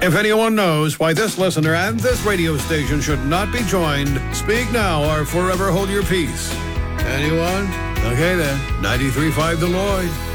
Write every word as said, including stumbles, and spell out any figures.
If anyone knows why this listener and this radio station should not be joined, speak now or forever hold your peace. Anyone? Okay then, ninety-three point five The Lloyd.